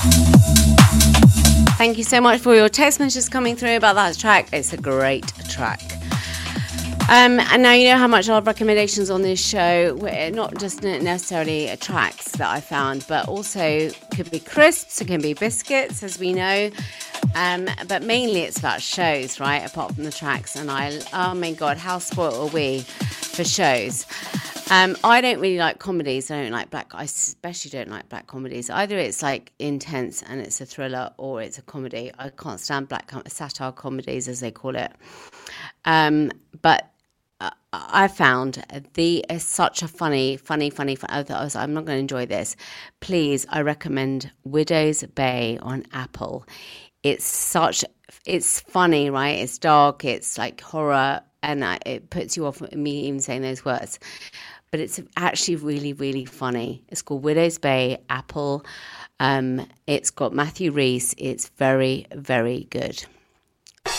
Thank you so much for your text messages coming through about that track. It's a great track. And now you know how much I love recommendations on this show. We're not just necessarily tracks that I found, but also could be crisps, it can be biscuits, as we know. But mainly it's about shows, right? Apart from the tracks. And oh my God, how spoiled are we for shows? I don't really like comedies. I especially don't like black comedies. Either it's like intense and it's a thriller, or it's a comedy. I can't stand satire comedies, as they call it. But I found it's such a funny. I'm not going to enjoy this. Please, I recommend Widow's Bay on Apple. It's funny, right? It's dark. It's like horror, and it puts you off me even saying those words. But it's actually really, really funny. It's called Widow's Bay, Apple. It's got Matthew Rhys. It's very, very good.